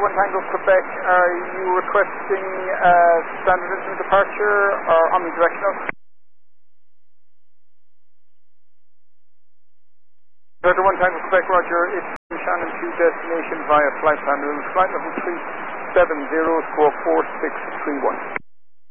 1 Tango Quebec, are you requesting standard instant departure or omnidirectional? Delta 1 Tango Quebec, Roger, it's from Shannon to destination via flight plan route, flight level 370, score 4631.